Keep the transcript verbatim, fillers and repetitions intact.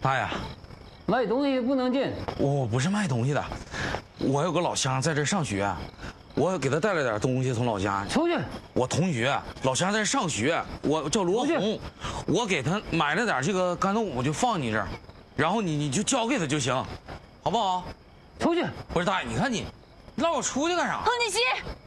大爷， 卖东西不能进。 我不是卖东西的，我有个老乡在这上学，我给他带了点东西从老家。 出去！ 我同学老乡在这上学，我叫罗红，我给他买了点这个干豆腐，就放你这儿，然后你你就交给他就行，好不好？ 出去！ 不是大爷，你看你，让我出去干啥？ 彭锦熙。